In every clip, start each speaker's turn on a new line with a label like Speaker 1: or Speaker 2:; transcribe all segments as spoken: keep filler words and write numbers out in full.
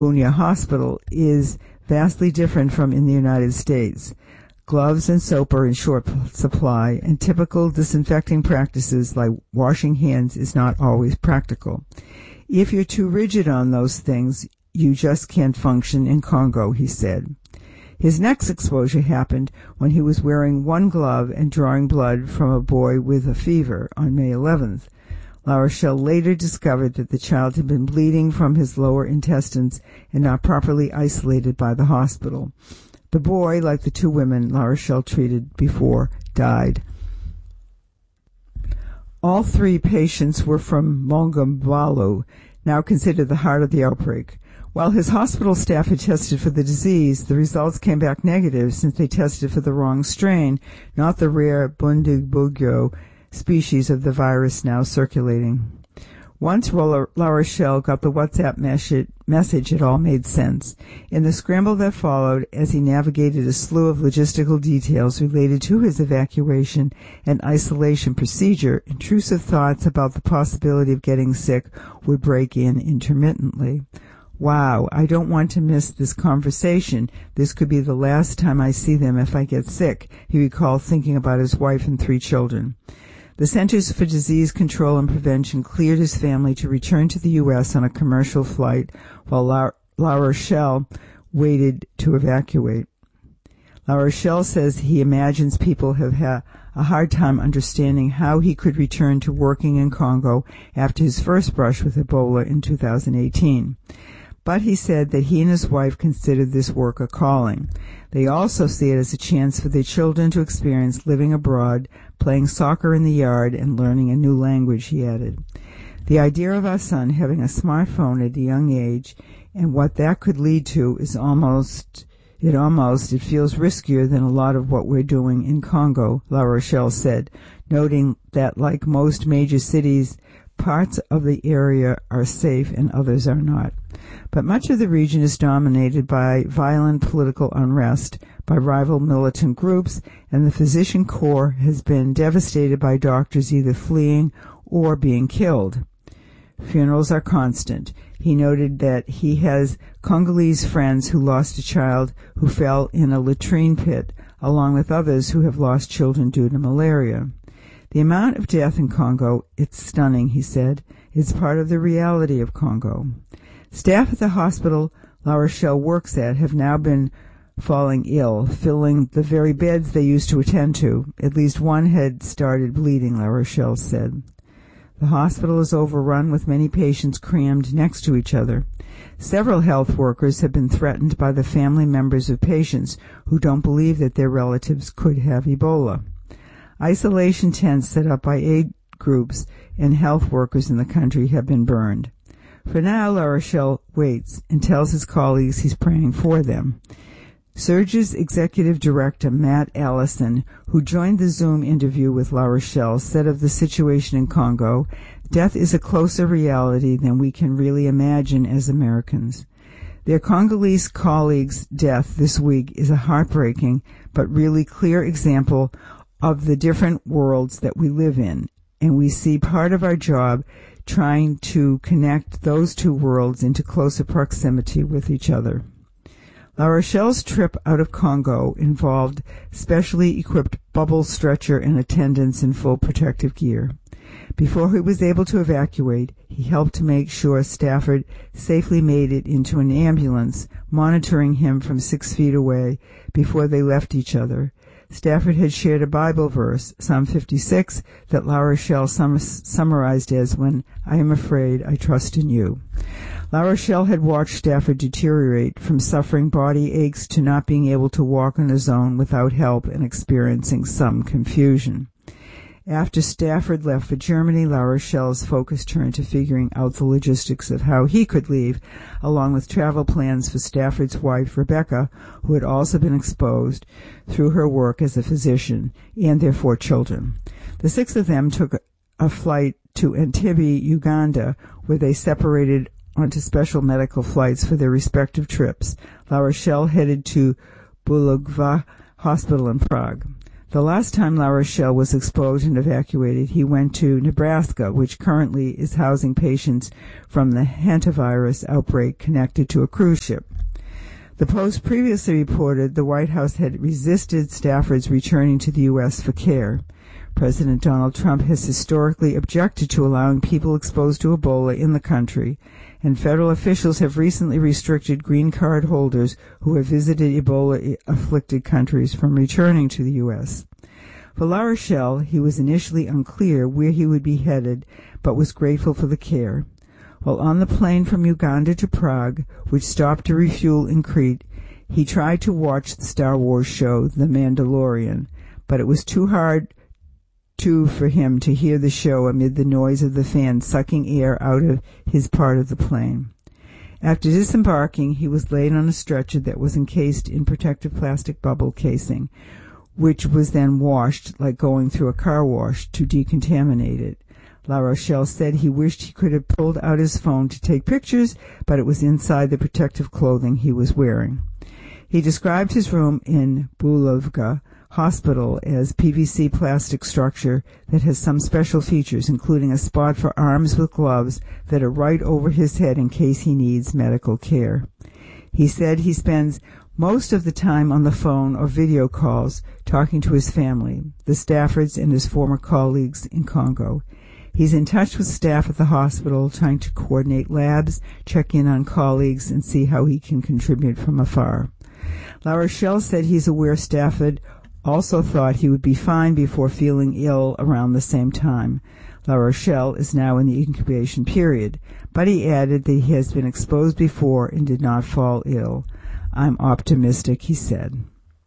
Speaker 1: Bunia Hospital is vastly different from in the United States. Gloves and soap are in short supply, and typical disinfecting practices like washing hands is not always practical. If you're too rigid on those things, you just can't function in Congo, he said. His next exposure happened when he was wearing one glove and drawing blood from a boy with a fever on May eleventh. La Rochelle later discovered that the child had been bleeding from his lower intestines and not properly isolated by the hospital. The boy, like the two women La Rochelle treated before, died. All three patients were from Mongambalu, now considered the heart of the outbreak. While his hospital staff had tested for the disease, the results came back negative since they tested for the wrong strain, not the rare Bundibugyo species of the virus now circulating. Once La Rochelle got the WhatsApp message, it all made sense. In the scramble that followed, as he navigated a slew of logistical details related to his evacuation and isolation procedure, intrusive thoughts about the possibility of getting sick would break in intermittently. Wow, I don't want to miss this conversation. This could be the last time I see them if I get sick, he recalled, thinking about his wife and three children. The Centers for Disease Control and Prevention cleared his family to return to the U S on a commercial flight while La, La Rochelle waited to evacuate. La Rochelle says he imagines people have had a hard time understanding how he could return to working in Congo after his first brush with Ebola in two thousand eighteen. But he said that he and his wife considered this work a calling. They also see it as a chance for their children to experience living abroad, playing soccer in the yard, and learning a new language, he added. The idea of our son having a smartphone at a young age and what that could lead to is almost, it almost, it feels riskier than a lot of what we're doing in Congo, La Rochelle said, noting that like most major cities, parts of the area are safe and others are not. But much of the region is dominated by violent political unrest, by rival militant groups, and the physician corps has been devastated by doctors either fleeing or being killed. Funerals are constant. He noted that he has Congolese friends who lost a child who fell in a latrine pit, along with others who have lost children due to malaria. The amount of death in Congo, it's stunning, he said. It's part of the reality of Congo. Staff at the hospital La Rochelle works at have now been falling ill, filling the very beds they used to attend to. At least one had started bleeding, La Rochelle said. The hospital is overrun with many patients crammed next to each other. Several health workers have been threatened by the family members of patients who don't believe that their relatives could have Ebola. Isolation tents set up by aid groups and health workers in the country have been burned. For now, La Rochelle waits and tells his colleagues he's praying for them. Surge's executive director, Matt Allison, who joined the Zoom interview with La Rochelle, said of the situation in Congo, death is a closer reality than we can really imagine as Americans. Their Congolese colleague's death this week is a heartbreaking but really clear example of the different worlds that we live in, and we see part of our job trying to connect those two worlds into closer proximity with each other. La Rochelle's trip out of Congo involved specially equipped bubble stretcher and attendants in full protective gear. Before he was able to evacuate, he helped to make sure Stafford safely made it into an ambulance, monitoring him from six feet away before they left each other. Stafford had shared a Bible verse, Psalm fifty-six, that La Rochelle sum- summarized as, "When I am afraid, I trust in you." La Rochelle had watched Stafford deteriorate from suffering body aches to not being able to walk on his own without help and experiencing some confusion. After Stafford left for Germany, La Rochelle's focus turned to figuring out the logistics of how he could leave, along with travel plans for Stafford's wife, Rebecca, who had also been exposed through her work as a physician, and their four children. The six of them took a flight to Entebbe, Uganda, where they separated onto special medical flights for their respective trips. La Rochelle headed to Bulugva Hospital in Prague. The last time La Rochelle was exposed and evacuated, he went to Nebraska, which currently is housing patients from the hantavirus outbreak connected to a cruise ship. The Post previously reported the White House had resisted staffers returning to the U S for care. President Donald Trump has historically objected to allowing people exposed to Ebola in the country, and federal officials have recently restricted green card holders who have visited Ebola-afflicted countries from returning to the U S. For La Rochelle, he was initially unclear where he would be headed, but was grateful for the care. While on the plane from Uganda to Prague, which stopped to refuel in Crete, he tried to watch the Star Wars show The Mandalorian, but it was too hard to for him to hear the show amid the noise of the fans sucking air out of his part of the plane. After disembarking, he was laid on a stretcher that was encased in protective plastic bubble casing, which was then washed like going through a car wash to decontaminate it. La Rochelle said he wished he could have pulled out his phone to take pictures, but it was inside the protective clothing he was wearing. He described his room in Bulovka Hospital as P V C plastic structure that has some special features, including a spot for arms with gloves that are right over his head in case he needs medical care. He said he spends most of the time on the phone or video calls talking to his family, the Staffords, and his former colleagues in Congo. He's in touch with staff at the hospital, trying to coordinate labs, check in on colleagues, and see how he can contribute from afar. La Rochelle said he's aware Stafford also thought he would be fine before feeling ill around the same time. La Rochelle is now in the incubation period, but he added that he has been exposed before and did not fall ill. I'm optimistic, he said.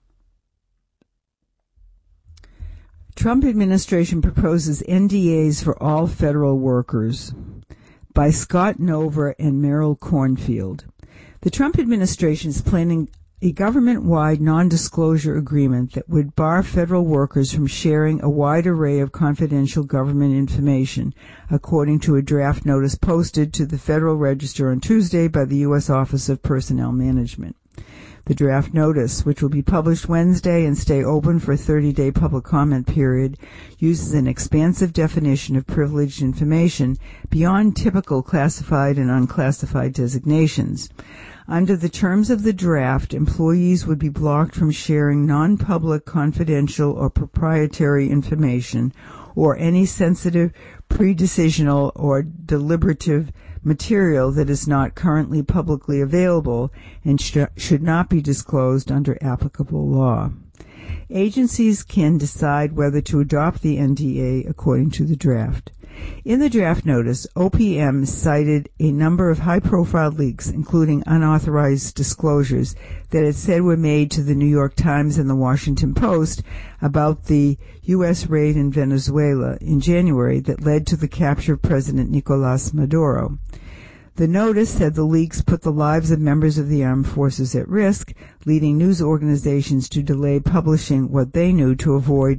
Speaker 1: Trump administration proposes N D As for all federal workers, by Scott Nover and Merrill Cornfield. The Trump administration is planning a government-wide non-disclosure agreement that would bar federal workers from sharing a wide array of confidential government information, according to a draft notice posted to the Federal Register on Tuesday by the U S Office of Personnel Management. The draft notice, which will be published Wednesday and stay open for a thirty-day public comment period, uses an expansive definition of privileged information beyond typical classified and unclassified designations. Under the terms of the draft, employees would be blocked from sharing non-public, confidential, or proprietary information or any sensitive, pre-decisional, or deliberative material that is not currently publicly available and sh- should not be disclosed under applicable law. Agencies can decide whether to adopt the N D A according to the draft. In the draft notice, O P M cited a number of high-profile leaks, including unauthorized disclosures that it said were made to the New York Times and the Washington Post about the U S raid in Venezuela in January that led to the capture of President Nicolas Maduro. The notice said the leaks put the lives of members of the armed forces at risk, leading news organizations to delay publishing what they knew to avoid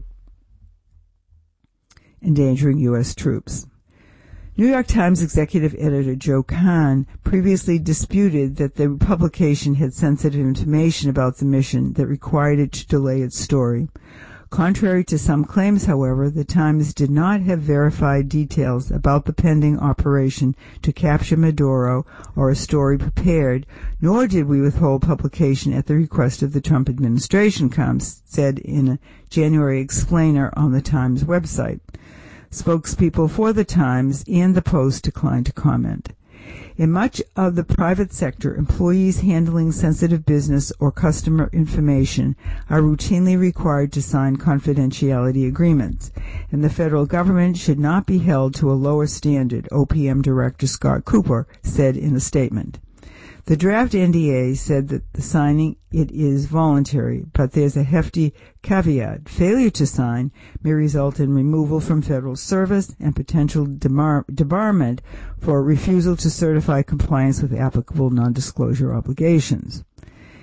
Speaker 1: endangering U S troops. New York Times executive editor Joe Kahn previously disputed that the publication had sensitive information about the mission that required it to delay its story. Contrary to some claims, however, the Times did not have verified details about the pending operation to capture Maduro or a story prepared, nor did we withhold publication at the request of the Trump administration, Kahn said in a January explainer on the Times website. Spokespeople for the Times and the Post declined to comment. In much of the private sector, employees handling sensitive business or customer information are routinely required to sign confidentiality agreements, and the federal government should not be held to a lower standard, O P M Director Scott Cooper said in a statement. The draft N D A said that the signing it is voluntary, but there's a hefty caveat. Failure to sign may result in removal from federal service and potential debar- debarment for refusal to certify compliance with applicable non-disclosure obligations.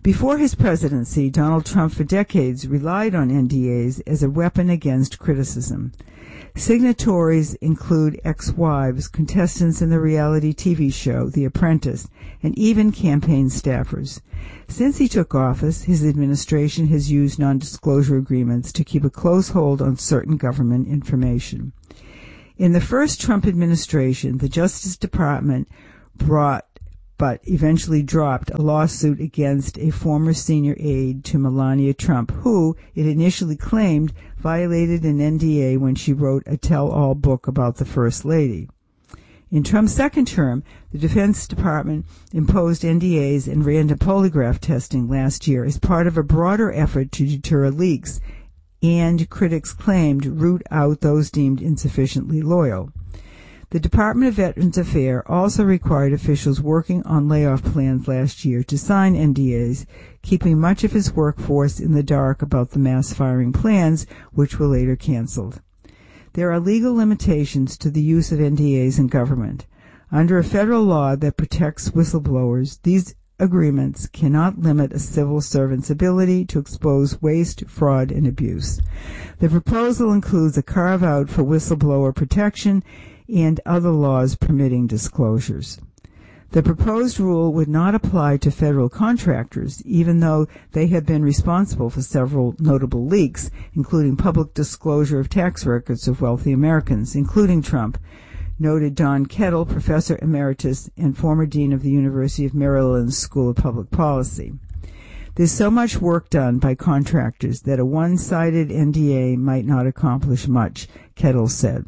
Speaker 1: Before his presidency, Donald Trump for decades relied on N D As as a weapon against criticism. Signatories include ex-wives, contestants in the reality T V show The Apprentice, and even campaign staffers. Since he took office, his administration has used non-disclosure agreements to keep a close hold on certain government information. In the first Trump administration, the Justice Department brought but eventually dropped a lawsuit against a former senior aide to Melania Trump, who, it initially claimed, violated an N D A when she wrote a tell-all book about the First Lady. In Trump's second term, the Defense Department imposed N D As and random polygraph testing last year as part of a broader effort to deter leaks, and critics claimed root out those deemed insufficiently loyal. The Department of Veterans Affairs also required officials working on layoff plans last year to sign N D As, keeping much of his workforce in the dark about the mass firing plans, which were later canceled. There are legal limitations to the use of N D As in government. Under a federal law that protects whistleblowers, these agreements cannot limit a civil servant's ability to expose waste, fraud, and abuse. The proposal includes a carve-out for whistleblower protection and other laws permitting disclosures. The proposed rule would not apply to federal contractors, even though they have been responsible for several notable leaks, including public disclosure of tax records of wealthy Americans, including Trump, noted Don Kettle, professor emeritus and former dean of the University of Maryland School of Public Policy. There's so much work done by contractors that a one-sided N D A might not accomplish much, Kettle said.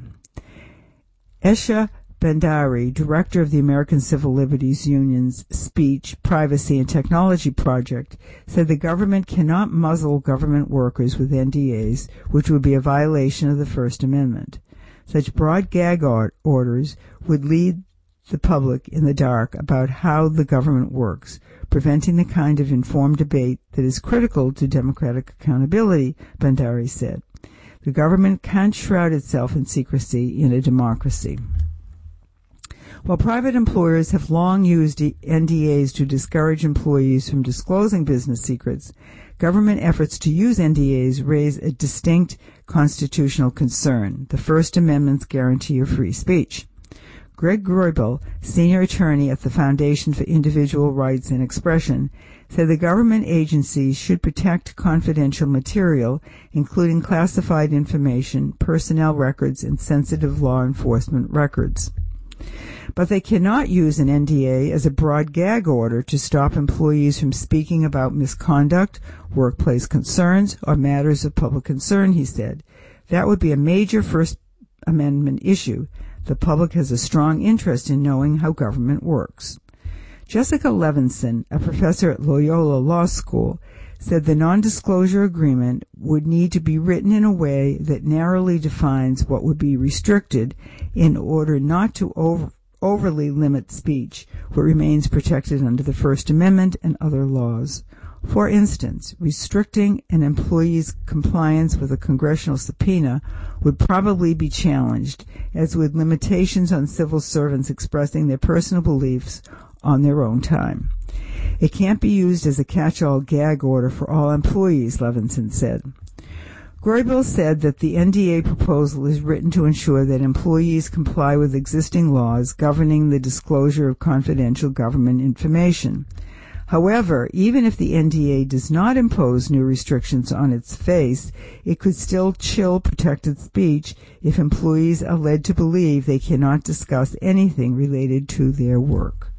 Speaker 1: Esha Bhandari, director of the American Civil Liberties Union's Speech, Privacy, and Technology Project, said the government cannot muzzle government workers with N D As, which would be a violation of the First Amendment. Such broad gag orders would lead the public in the dark about how the government works, preventing the kind of informed debate that is critical to democratic accountability, Bhandari said. The government can't shroud itself in secrecy in a democracy. While private employers have long used N D As to discourage employees from disclosing business secrets, government efforts to use N D As raise a distinct constitutional concern, the First Amendment's guarantee of free speech. Greg Groibel, senior attorney at the Foundation for Individual Rights and Expression, said the government agencies should protect confidential material, including classified information, personnel records, and sensitive law enforcement records. But they cannot use an N D A as a broad gag order to stop employees from speaking about misconduct, workplace concerns, or matters of public concern, he said. That would be a major First Amendment issue. The public has a strong interest in knowing how government works. Jessica Levinson, a professor at Loyola Law School, said the non-disclosure agreement would need to be written in a way that narrowly defines what would be restricted in order not to over, overly limit speech, what remains protected under the First Amendment and other laws. For instance, restricting an employee's compliance with a congressional subpoena would probably be challenged, as would limitations on civil servants expressing their personal beliefs on their own time. It can't be used as a catch-all gag order for all employees, Levinson said. Groibel said that the N D A proposal is written to ensure that employees comply with existing laws governing the disclosure of confidential government information. However, even if the N D A does not impose new restrictions on its face, it could still chill protected speech if employees are led to believe they cannot discuss anything related to their work.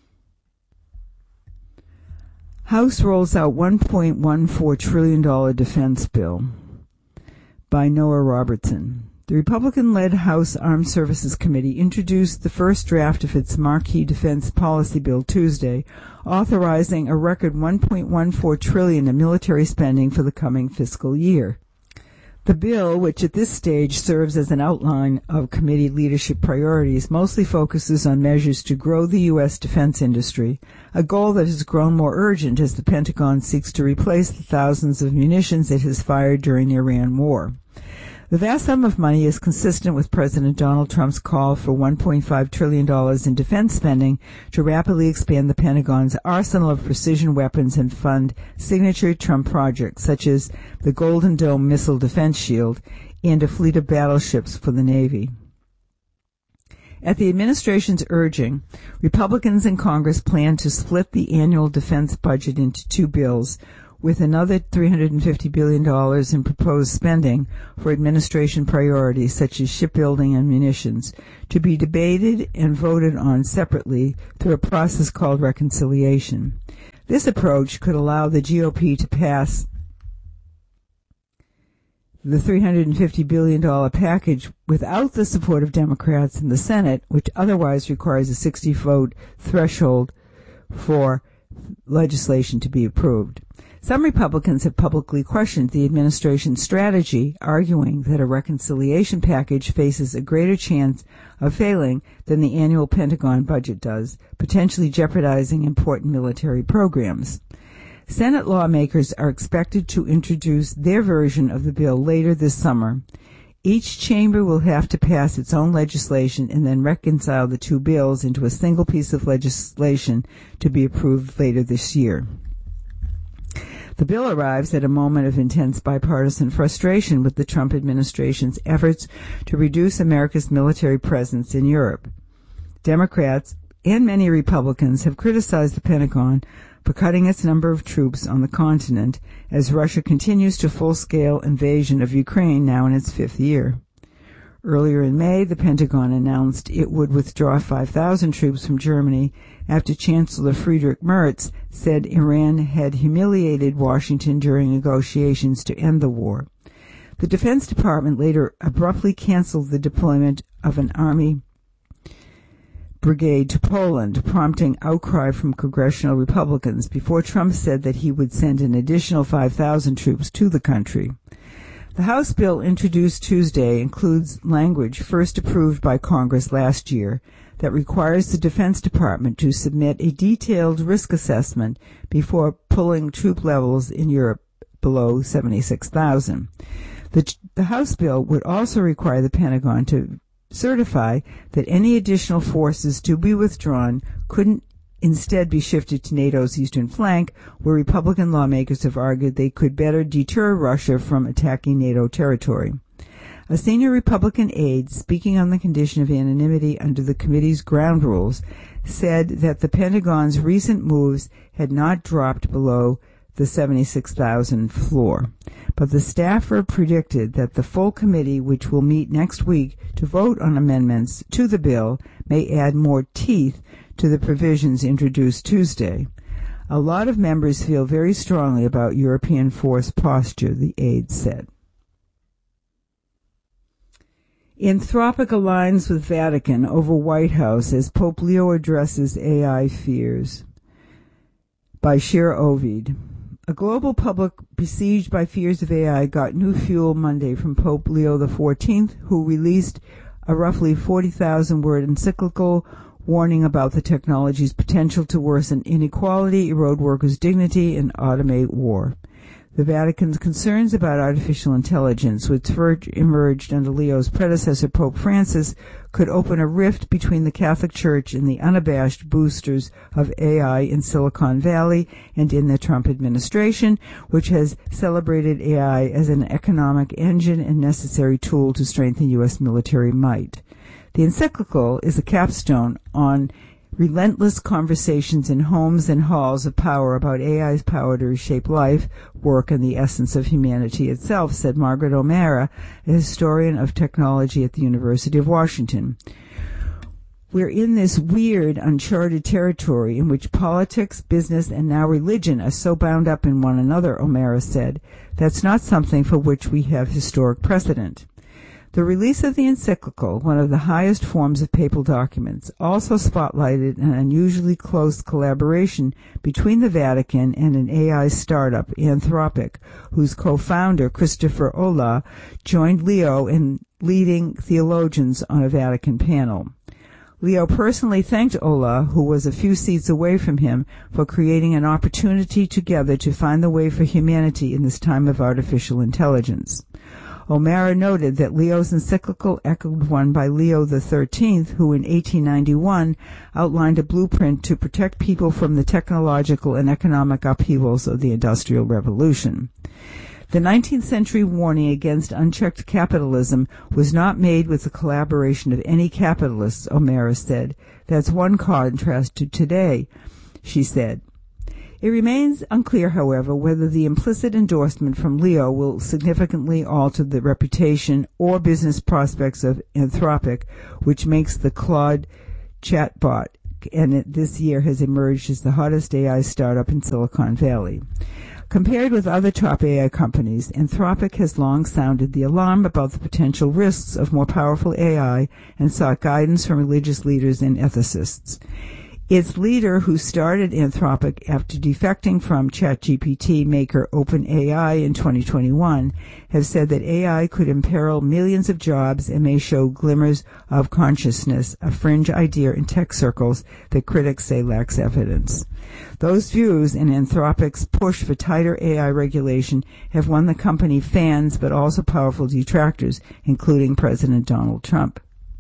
Speaker 1: House rolls out one point one four trillion dollars defense bill by Noah Robertson. The Republican-led House Armed Services Committee introduced the first draft of its marquee defense policy bill Tuesday, authorizing a record one point one four trillion dollars in military spending for the coming fiscal year. The bill, which at this stage serves as an outline of committee leadership priorities, mostly focuses on measures to grow the U S defense industry, a goal that has grown more urgent as the Pentagon seeks to replace the thousands of munitions it has fired during the Iran war. The vast sum of money is consistent with President Donald Trump's call for one point five trillion dollars in defense spending to rapidly expand the Pentagon's arsenal of precision weapons and fund signature Trump projects such as the Golden Dome Missile Defense Shield and a fleet of battleships for the Navy. At the administration's urging, Republicans in Congress plan to split the annual defense budget into two bills, with another three hundred fifty billion dollars in proposed spending for administration priorities such as shipbuilding and munitions, to be debated and voted on separately through a process called reconciliation. This approach could allow the G O P to pass the three hundred fifty billion dollars package without the support of Democrats in the Senate, which otherwise requires a sixty vote threshold for legislation to be approved. Some Republicans have publicly questioned the administration's strategy, arguing that a reconciliation package faces a greater chance of failing than the annual Pentagon budget does, potentially jeopardizing important military programs. Senate lawmakers are expected to introduce their version of the bill later this summer. Each chamber will have to pass its own legislation and then reconcile the two bills into a single piece of legislation to be approved later this year. The bill arrives at a moment of intense bipartisan frustration with the Trump administration's efforts to reduce America's military presence in Europe. Democrats and many Republicans have criticized the Pentagon for cutting its number of troops on the continent as Russia continues to full-scale invasion of Ukraine, now in its fifth year. Earlier in May, the Pentagon announced it would withdraw five thousand troops from Germany after Chancellor Friedrich Merz said Iran had humiliated Washington during negotiations to end the war. The Defense Department later abruptly canceled the deployment of an Army brigade to Poland, prompting outcry from congressional Republicans before Trump said that he would send an additional five thousand troops to the country. The House bill introduced Tuesday includes language first approved by Congress last year that requires the Defense Department to submit a detailed risk assessment before pulling troop levels in Europe below seventy-six thousand. The, the House bill would also require the Pentagon to certify that any additional forces to be withdrawn couldn't instead be shifted to NATO's eastern flank, where Republican lawmakers have argued they could better deter Russia from attacking NATO territory. A senior Republican aide, speaking on the condition of anonymity under the committee's ground rules, said that the Pentagon's recent moves had not dropped below the seventy-six thousand floor. But the staffer predicted that the full committee, which will meet next week to vote on amendments to the bill, may add more teeth to the provisions introduced Tuesday. A lot of members feel very strongly about European force posture, the aide said. Anthropic aligns with Vatican over White House as Pope Leo addresses A I fears. By Shira Ovid. A global public besieged by fears of A I got new fuel Monday from Pope Leo the fourteenth, who released a roughly forty thousand word encyclical warning about the technology's potential to worsen inequality, erode workers' dignity, and automate war. The Vatican's concerns about artificial intelligence, which emerged under Leo's predecessor, Pope Francis, could open a rift between the Catholic Church and the unabashed boosters of A I in Silicon Valley and in the Trump administration, which has celebrated A I as an economic engine and necessary tool to strengthen U S military might. The encyclical is a capstone on relentless conversations in homes and halls of power about A I's power to reshape life, work, and the essence of humanity itself, said Margaret O'Mara, a historian of technology at the University of Washington. We're in this weird, uncharted territory in which politics, business, and now religion are so bound up in one another, O'Mara said. That's not something for which we have historic precedent. The release of the encyclical, one of the highest forms of papal documents, also spotlighted an unusually close collaboration between the Vatican and an A I startup, Anthropic, whose co-founder, Christopher Olah, joined Leo in leading theologians on a Vatican panel. Leo personally thanked Olah, who was a few seats away from him, for creating an opportunity together to find the way for humanity in this time of artificial intelligence. O'Mara noted that Leo's encyclical echoed one by Leo the thirteenth, who in eighteen ninety-one outlined a blueprint to protect people from the technological and economic upheavals of the Industrial Revolution. The nineteenth century warning against unchecked capitalism was not made with the collaboration of any capitalists, O'Mara said. That's one contrast to today, she said. It remains unclear, however, whether the implicit endorsement from Leo will significantly alter the reputation or business prospects of Anthropic, which makes the Claude chatbot, and it this year has emerged as the hottest A I startup in Silicon Valley. Compared with other top A I companies, Anthropic has long sounded the alarm about the potential risks of more powerful A I and sought guidance from religious leaders and ethicists. Its leader, who started Anthropic after defecting from ChatGPT maker OpenAI in twenty twenty-one, have said that A I could imperil millions of jobs and may show glimmers of consciousness, a fringe idea in tech circles that critics say lacks evidence. Those views and Anthropic's push for tighter A I regulation have won the company fans but also powerful detractors, including President Donald Trump.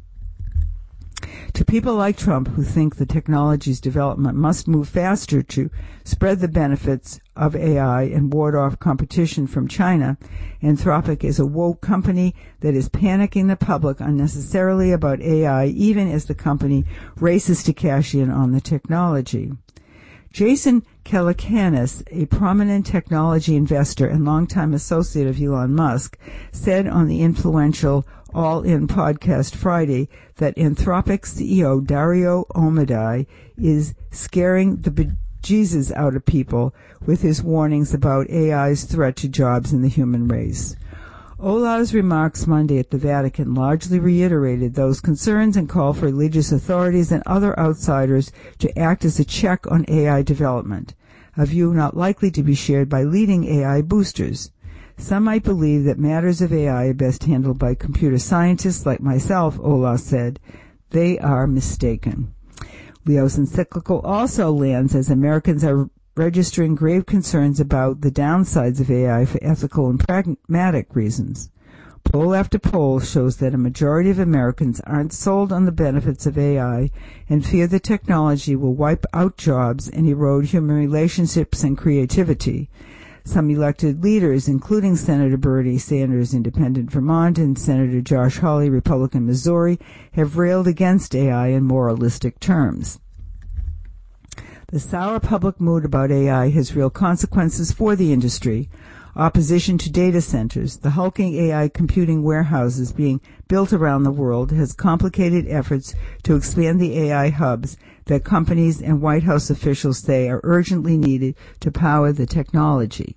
Speaker 1: To people like Trump, who think the technology's development must move faster to spread the benefits of A I and ward off competition from China, Anthropic is a woke company that is panicking the public unnecessarily about A I, even as the company races to cash in on the technology. Jason Calacanis, a prominent technology investor and longtime associate of Elon Musk, said on the influential All In podcast Friday that Anthropic C E O Dario Amodei is scaring the bejesus out of people with his warnings about A I's threat to jobs in the human race. Ola's remarks Monday at the Vatican largely reiterated those concerns and called for religious authorities and other outsiders to act as a check on A I development, a view not likely to be shared by leading A I boosters. Some might believe that matters of A I are best handled by computer scientists like myself, Ola said. They are mistaken. Leo's encyclical also lands as Americans are registering grave concerns about the downsides of A I for ethical and pragmatic reasons. Poll after poll shows that a majority of Americans aren't sold on the benefits of A I and fear the technology will wipe out jobs and erode human relationships and creativity. Some elected leaders, including Senator Bernie Sanders, Independent Vermont, and Senator Josh Hawley, Republican Missouri, have railed against A I in moralistic terms. The sour public mood about A I has real consequences for the industry. Opposition to data centers, the hulking A I computing warehouses being built around the world, has complicated efforts to expand the A I hubs that companies and White House officials say are urgently needed to power the technology.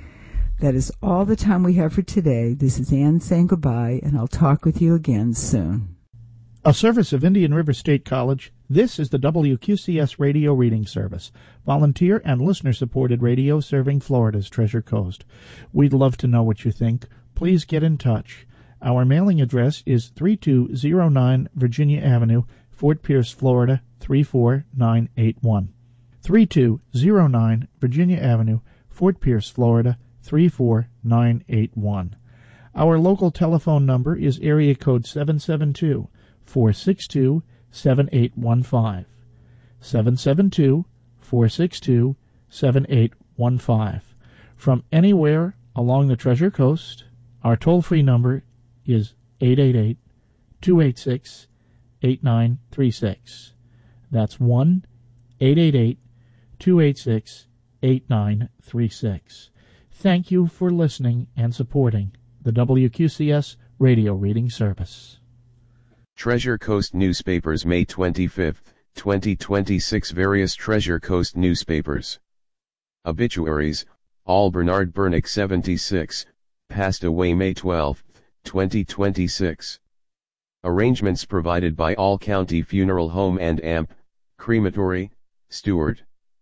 Speaker 1: That is all the time we have for today. This is Ann saying goodbye, and I'll talk with you again soon.
Speaker 2: A service of Indian River State College, this is the W Q C S Radio Reading Service, volunteer and listener-supported radio serving Florida's Treasure Coast. We'd love to know what you think. Please get in touch. Our mailing address is three two zero nine Virginia Avenue, Fort Pierce, Florida, three four nine eight one. three two zero nine Virginia Avenue, Fort Pierce, Florida, three four nine eight one. Our local telephone number is area code seven seven two, four six two, seven eight one five. seven seven two, four six two, seven eight one five. From anywhere along the Treasure Coast, our toll-free number is eight eight eight, two eight six, eight nine three six. That's one eight eight eight, two eight six, eight nine three six. Thank you for listening and supporting the W Q C S Radio Reading Service.
Speaker 3: Treasure Coast Newspapers, May twenty-fifth, twenty twenty-six. Various Treasure Coast newspapers. Obituaries. All Bernard Bernick, seventy-six, passed away May twelfth, twenty twenty-six. Arrangements provided by All County Funeral Home and A M P, Crematory, Stewart.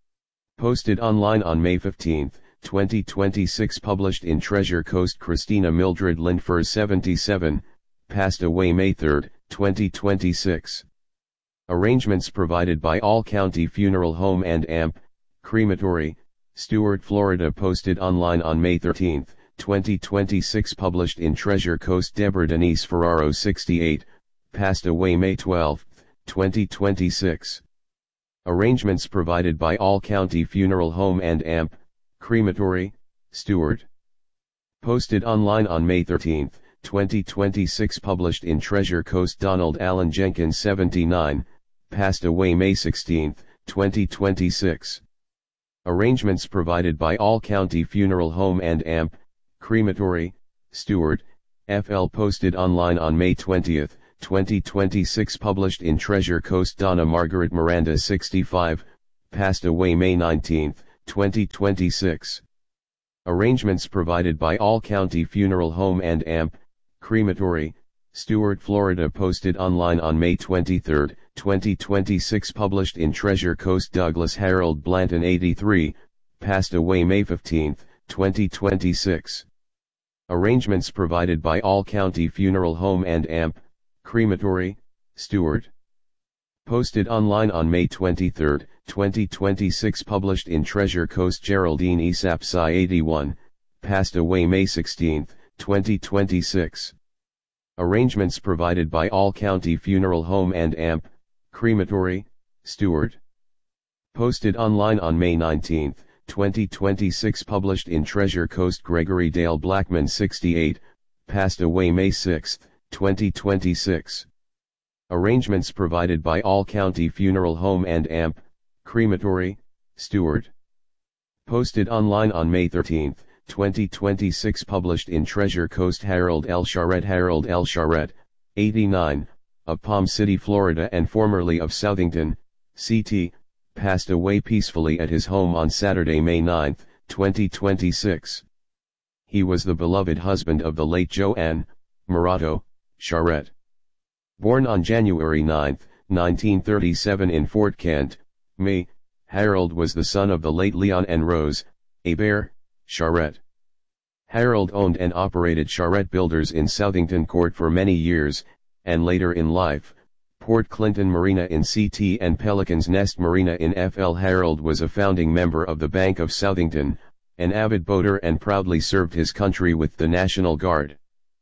Speaker 3: Posted online on May fifteenth, twenty twenty-six. Published in Treasure Coast. Christina Mildred Lindfors, seventy-seven, passed away May third, twenty twenty-six. Arrangements provided by All County Funeral Home and A M P, Crematory, Stewart, Florida. Posted online on May thirteenth, twenty twenty-six. Published in Treasure Coast. Deborah Denise Ferraro, sixty-eight, passed away May twelfth, twenty twenty-six. Arrangements provided by All County Funeral Home and A M P, Crematory, Stuart. Posted online on May thirteenth, twenty twenty-six. Published in Treasure Coast. Donald Allen Jenkins, seventy-nine, passed away May sixteenth, twenty twenty-six. Arrangements provided by All County Funeral Home and A M P, Crematory, Stuart, F L. Posted online on May twentieth, twenty twenty-six. Published in Treasure Coast. Donna Margaret Miranda, sixty-five, passed away May nineteenth, twenty twenty-six. Arrangements provided by All County Funeral Home and A M P, Crematory, Stuart, Florida. Posted online on May twenty-third, twenty twenty-six. Published in Treasure Coast. Douglas Harold Blanton, eighty-three, passed away May fifteenth, twenty twenty-six. Arrangements provided by All County Funeral Home and A M P, Crematory, Stuart. Posted online on May twenty-third, twenty twenty-six. Published in Treasure Coast. Geraldine Esapsi, eighty-one, passed away May sixteenth, twenty twenty-six. Arrangements provided by All County Funeral Home and A M P, Crematory, Stuart. Posted online on May nineteenth, twenty twenty-six. Published in Treasure Coast. Gregory Dale Blackman, sixty-eight, passed away May sixth, twenty twenty-six. Arrangements provided by All County Funeral Home and A M P, Crematory, Stuart. Posted online on May thirteenth, twenty twenty-six. Published in Treasure Coast. Harold L. Charette Harold L. Charette, eighty-nine, of Palm City, Florida and formerly of Southington, C T, passed away peacefully at his home on Saturday, May ninth, twenty twenty-six. He was the beloved husband of the late Joanne Morato Charette. Born on January ninth, nineteen thirty-seven in Fort Kent, Maine, Harold was the son of the late Leon and Rose Hebert Charette. Harold owned and operated Charette Builders in Southington Court for many years, and later in life, Port Clinton Marina in C T and Pelican's Nest Marina in F L. Harold was a founding member of the Bank of Southington, an avid boater, and proudly served his country with the National Guard.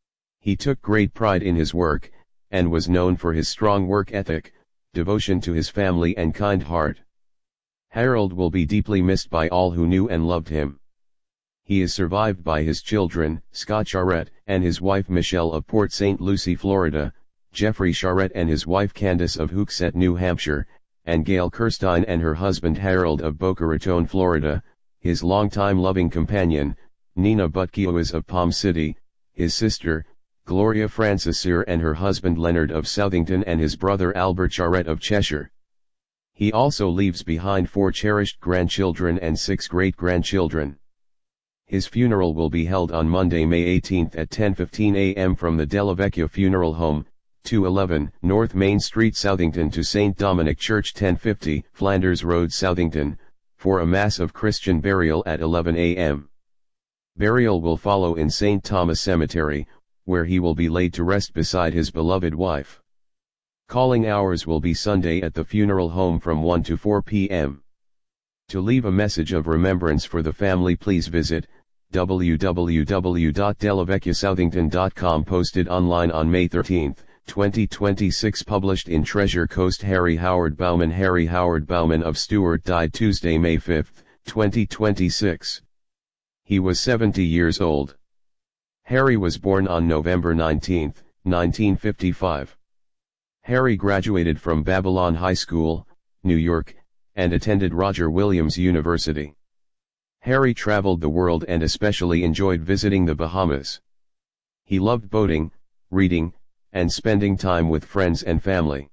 Speaker 3: He took great pride in his work, and was known for his strong work ethic, devotion to his family and kind heart. Harold will be deeply missed by all who knew and loved him. He is survived by his children, Scott Charette, and his wife Michelle of Port Saint Lucie, Florida, Jeffrey Charette and his wife Candace of Hooksett, New Hampshire, and Gail Kirstein and her husband Harold of Boca Raton, Florida, his longtime loving companion, Nina Butkiewicz of Palm City, his sister, Gloria Francisir and her husband Leonard of Southington, and his brother Albert Charette of Cheshire. He also leaves behind four cherished grandchildren and six great-grandchildren. His funeral will be held on Monday, May eighteenth at ten fifteen a m from the Della Vecchia Funeral Home, two eleven North Main Street, Southington, to Saint Dominic Church, ten fifty Flanders Road, Southington, for a Mass of Christian burial at eleven a m Burial will follow in Saint Thomas Cemetery, where he will be laid to rest beside his beloved wife. Calling hours will be Sunday at the funeral home from one to four p m To leave a message of remembrance for the family, please visit w w w dot della vecchia southington dot com. Posted online on May thirteenth, twenty twenty-six. Published in Treasure Coast. Harry Howard Bauman Harry Howard Bauman of Stuart died Tuesday, May fifth, twenty twenty-six. He was seventy years old. Harry was born on November nineteenth, nineteen fifty-five. Harry graduated from Babylon High School, New York, and attended Roger Williams University. Harry traveled the world and especially enjoyed visiting the Bahamas. He loved boating, reading, and spending time with friends and family.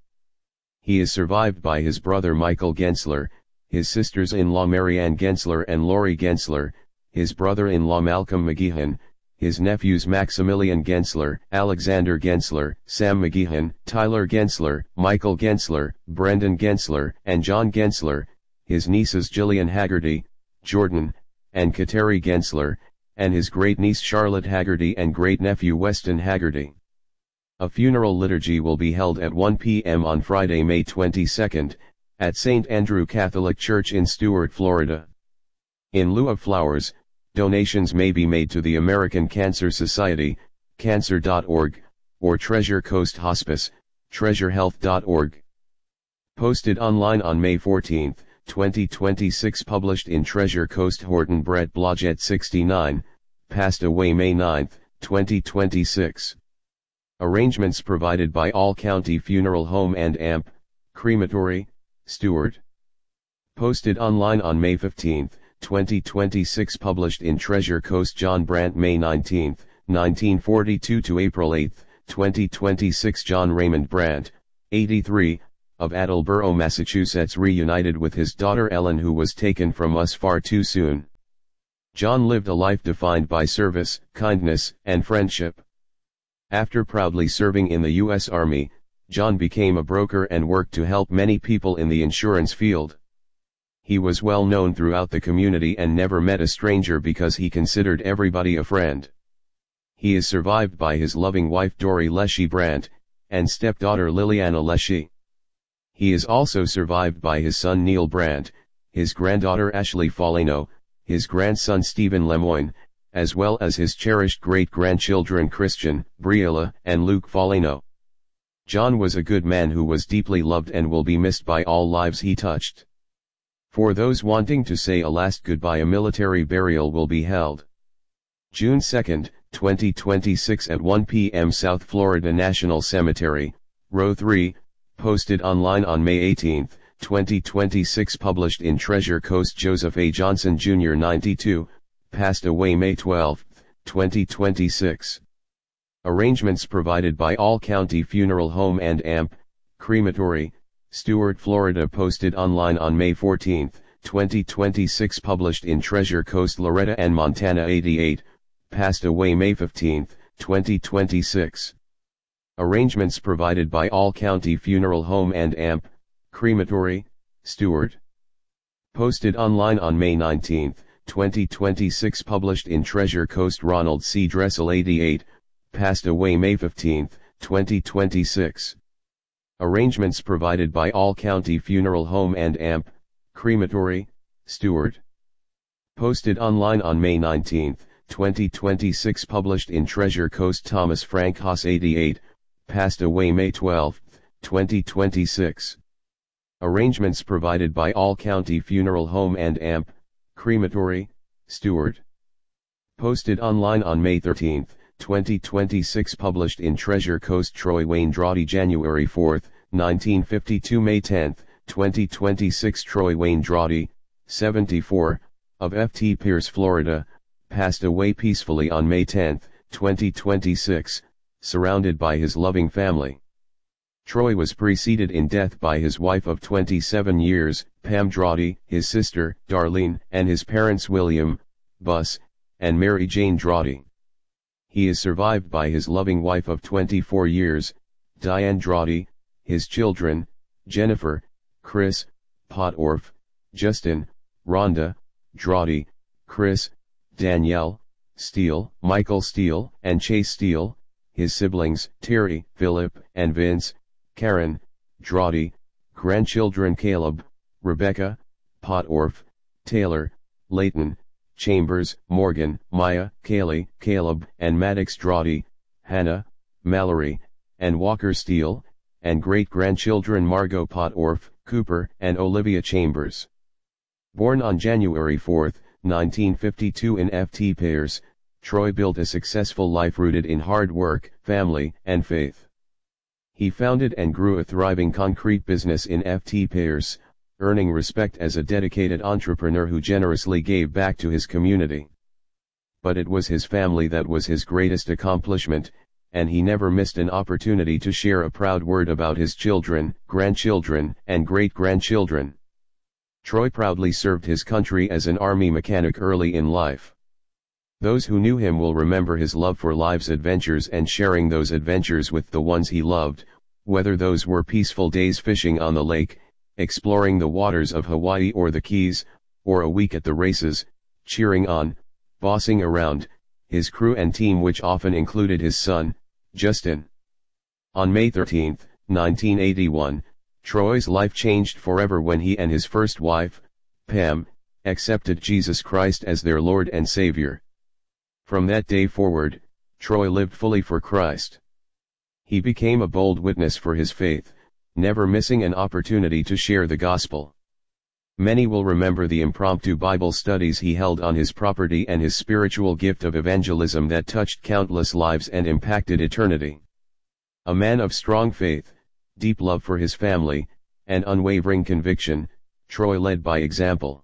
Speaker 3: He is survived by his brother Michael Gensler, his sisters-in-law Mary Ann Gensler and Lori Gensler, his brother-in-law Malcolm McGeehan, his nephews Maximilian Gensler, Alexander Gensler, Sam McGeehan, Tyler Gensler, Michael Gensler, Brendan Gensler, and John Gensler, his nieces Gillian Haggerty, Jordan, and Kateri Gensler, and his great-niece Charlotte Haggerty and great-nephew Weston Haggerty. A funeral liturgy will be held at one p m on Friday, May twenty-second, at Saint Andrew Catholic Church in Stuart, Florida. In lieu of flowers, Donations may be made to the American Cancer Society, cancer dot org, or Treasure Coast Hospice, treasure health dot org. Posted online on May fourteenth, twenty twenty-six. Published in Treasure Coast. Horton Brett Blodgett sixty-nine, passed away May ninth, twenty twenty-six. Arrangements provided by All County Funeral Home and A M P, Crematory, Stuart. Posted online on May fifteenth, twenty twenty-six. Published in Treasure Coast. John Brandt May nineteenth, nineteen forty-two to April eighth, twenty twenty-six. John Raymond Brandt, eighty-three, of Attleboro, Massachusetts, reunited with his daughter Ellen, who was taken from us far too soon. John lived a life defined by service, kindness, and friendship. After proudly serving in the U S Army, John became a broker and worked to help many people in the insurance field. He was well known throughout the community and never met a stranger because he considered everybody a friend. He is survived by his loving wife Dory Leshy Brandt, and stepdaughter Liliana Leshy. He is also survived by his son Neil Brandt, his granddaughter Ashley Foligno, his grandson Stephen Lemoyne, as well as his cherished great-grandchildren Christian, Briella, and Luke Foligno. John was a good man who was deeply loved and will be missed by all lives he touched. For those wanting to say a last goodbye, a military burial will be held June second, twenty twenty-six at one p m South Florida National Cemetery, Row three, posted online on May eighteenth, twenty twenty-six. Published in Treasure Coast. Joseph A. Johnson Junior ninety-two, passed away May twelfth, twenty twenty-six. Arrangements provided by All County Funeral Home and A M P, Crematory, Stuart, Florida. Posted online on May fourteenth, twenty twenty-six. Published in Treasure Coast. Loretta Ann Montana eighty-eight, passed away May fifteenth, twenty twenty-six. Arrangements provided by All County Funeral Home and A M P, Crematory, Stuart. Posted online on May nineteenth, twenty twenty-six. Published in Treasure Coast. Ronald C. Dressel eighty-eight, passed away May fifteenth, twenty twenty-six. Arrangements provided by All County Funeral Home and A M P, Crematory, Stuart. Posted online on May nineteenth, twenty twenty-six. Published in Treasure Coast. Thomas Frank Haas eighty-eight, passed away May twelfth, twenty twenty-six. Arrangements provided by All County Funeral Home and A M P, Crematory, Stuart. Posted online on May thirteenth, twenty twenty-six. Published in Treasure Coast. Troy Wayne Drawdy January fourth, nineteen fifty-two. May tenth, twenty twenty-six. Troy Wayne Drawdy, seventy-four, of F T Pierce, Florida, passed away peacefully on May tenth, twenty twenty-six, surrounded by his loving family. Troy was preceded in death by his wife of twenty-seven years, Pam Drawdy, his sister, Darlene, and his parents William, Bus, and Mary Jane Drawdy. He is survived by his loving wife of twenty-four years, Diane Drawdy, his children, Jennifer, Chris, Potorf, Justin, Rhonda, Drawdy, Chris, Danielle, Steele, Michael Steele, and Chase Steele, his siblings, Terry, Philip, and Vince, Karen, Drawdy, grandchildren Caleb, Rebecca, Potorf, Taylor, Leighton, Chambers, Morgan, Maya, Kaylee, Caleb, and Maddox Drawdy, Hannah, Mallory, and Walker Steele, and great-grandchildren Margot Potorf, Cooper, and Olivia Chambers. Born on January fourth, nineteen fifty-two in F T Pierce, Troy built a successful life rooted in hard work, family, and faith. He founded and grew a thriving concrete business in F T Pierce, earning respect as a dedicated entrepreneur who generously gave back to his community. But it was his family that was his greatest accomplishment, and he never missed an opportunity to share a proud word about his children, grandchildren, and great-grandchildren. Troy proudly served his country as an Army mechanic early in life. Those who knew him will remember his love for life's adventures and sharing those adventures with the ones he loved, whether those were peaceful days fishing on the lake, exploring the waters of Hawaii or the Keys, or a week at the races, cheering on, bossing around, his crew and team, which often included his son, Justin. On May thirteenth, nineteen eighty-one, Troy's life changed forever when he and his first wife, Pam, accepted Jesus Christ as their Lord and Savior. From that day forward, Troy lived fully for Christ. He became a bold witness for his faith, never missing an opportunity to share the gospel. Many will remember the impromptu Bible studies he held on his property and his spiritual gift of evangelism that touched countless lives and impacted eternity. A man of strong faith, deep love for his family, and unwavering conviction, Troy led by example.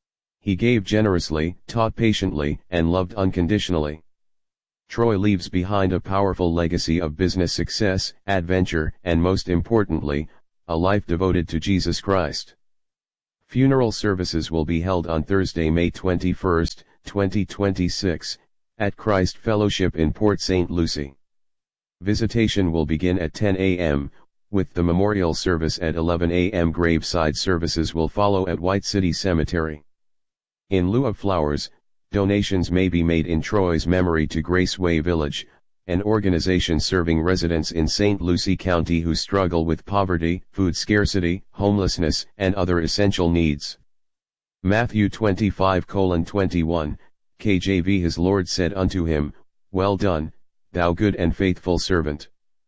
Speaker 3: He gave generously, taught patiently, and loved unconditionally. Troy leaves behind a powerful legacy of business success, adventure, and most importantly, a life devoted to Jesus Christ. Funeral services will be held on Thursday, May twenty-first, twenty twenty-six, at Christ Fellowship in Port Saint Lucie. Visitation will begin at ten a m, with the memorial service at eleven a m Graveside services will follow at White City Cemetery. In lieu of flowers, donations may be made in Troy's memory to Graceway Village, an organization serving residents in Saint Lucie County who struggle with poverty, food scarcity, homelessness, and other essential needs. Matthew twenty-five twenty-one, K J V. His Lord said unto him, Well done, thou good and faithful servant.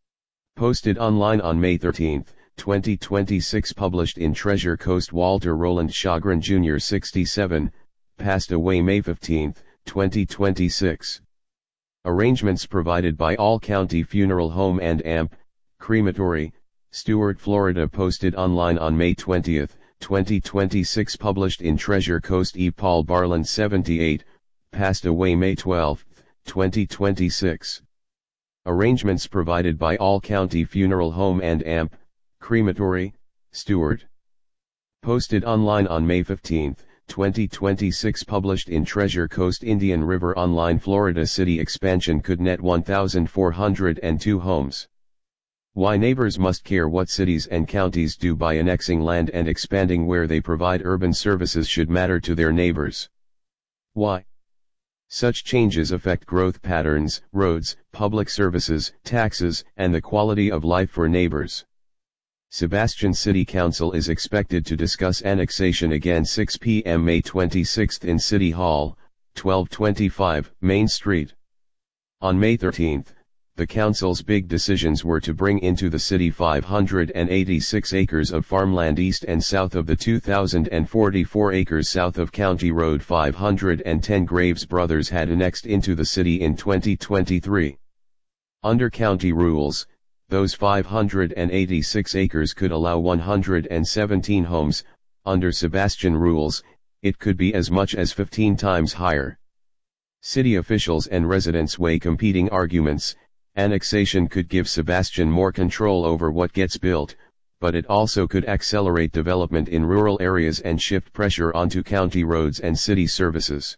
Speaker 3: Posted online on May thirteenth, twenty twenty-six. Published in Treasure Coast. Walter Roland Shagrin Junior sixty-seven, passed away May fifteenth, twenty twenty-six. Arrangements provided by All County Funeral Home and A M P, Crematory, Stuart, Florida. Posted online on May twentieth, twenty twenty-six. Published in Treasure Coast. E. Paul Barland seventy-eight, passed away May twelfth, twenty twenty-six. Arrangements provided by All County Funeral Home and A M P, Crematory, Stuart. Posted online on May fifteenth, twenty twenty-six. Published in Treasure Coast. Indian River Online. Florida City expansion could net one thousand four hundred two homes. Why neighbors must care what cities and counties do by annexing land and expanding where they provide urban services should matter to their neighbors. Why? Such changes affect growth patterns, roads, public services, taxes, and the quality of life for neighbors. Sebastian City Council is expected to discuss annexation again six p m May twenty-sixth in City Hall, twelve twenty-five Main Street. On May thirteenth, the council's big decisions were to bring into the city five hundred eighty-six acres of farmland east and south of the two thousand forty-four acres south of County Road. five hundred ten Graves Brothers had annexed into the city in twenty twenty-three. Under county rules, those five hundred eighty-six acres could allow one hundred seventeen homes. Under Sebastian rules, it could be as much as fifteen times higher. City officials and residents weigh competing arguments. Annexation could give Sebastian more control over what gets built, but it also could accelerate development in rural areas and shift pressure onto county roads and city services.